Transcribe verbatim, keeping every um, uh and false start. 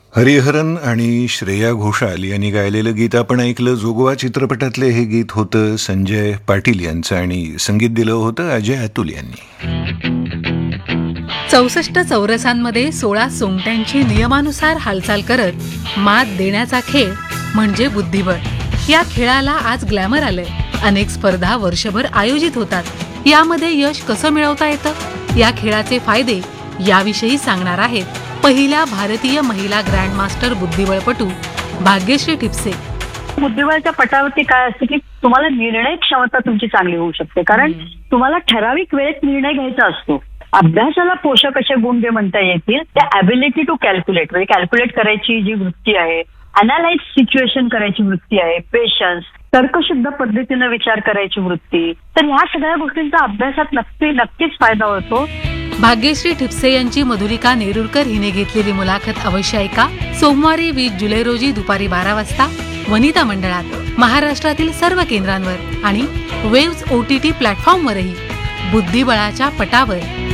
हरिहरन आणि श्रेया घोषाल यांनी गायलेलं गीत आपण ऐकलं. जोगवा चित्रपटातले हे गीत होतं संजय पाटील यांचं आणि संगीत दिलं होतं अजय अतुल यांनी. चौसष्ट चौरसांमध्ये सोळा सोंगट्यांची नियमानुसार हालचाल करत मात देण्याचा खेळ म्हणजे बुद्धिबळ. या खेळाला आज ग्लॅमर आलंय. अनेक स्पर्धा वर्षभर आयोजित होतात. यामध्ये यश कसं मिळवता येतं, या खेळाचे फायदे याविषयी सांगणार आहेत पहिल्या भारतीय महिला ग्रँडमास्टर बुद्धिबळपटू भाग्यश्री ठिपसे. बुद्धिबळाच्या पटावरती काय असतं की तुम्हाला निर्णय क्षमता तुमची चांगली होऊ शकते, कारण तुम्हाला ठराविक वेळेत निर्णय घ्यायचा असतो. अभ्यासाला पोषक असे गुण जे म्हणता येतील त्या ॲबिलिटी टू कॅल्क्युलेट, म्हणजे कॅल्क्युलेट करायची जी वृत्ती आहे, अनालाइज सिच्युएशन करायची वृत्ती आहे, पेशन्स, तर्कशुद्ध पद्धतीनं विचार करायची वृत्ती, तर ह्या सगळ्या गोष्टींचा अभ्यासात नक्की नक्कीच फायदा होतो. भाग्यश्री ठिपसे यांची मधुरिका नेरुरकर हिने घेतलेली मुलाखत अवश्य ऐका. सोमवारी वीस जुलै रोजी दुपारी बारा वाजता वनिता मंडळात, महाराष्ट्रातील सर्व केंद्रांवर आणि वेव्स ओटीटी प्लॅटफॉर्मवरही. बुद्धिबळाच्या पटावर